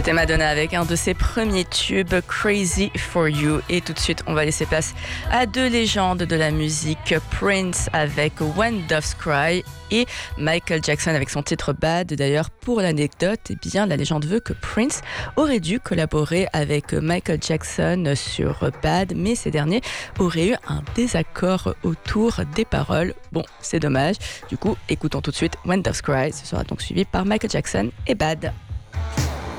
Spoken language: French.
C'était Madonna avec un de ses premiers tubes, Crazy for You. Et tout de suite, on va laisser place à deux légendes de la musique, Prince avec When Doves Cry et Michael Jackson avec son titre Bad. D'ailleurs, pour l'anecdote, eh bien, la légende veut que Prince aurait dû collaborer avec Michael Jackson sur Bad, mais ces derniers auraient eu un désaccord autour des paroles. Bon, c'est dommage. Du coup, écoutons tout de suite When Doves Cry. Ce sera donc suivi par Michael Jackson et Bad.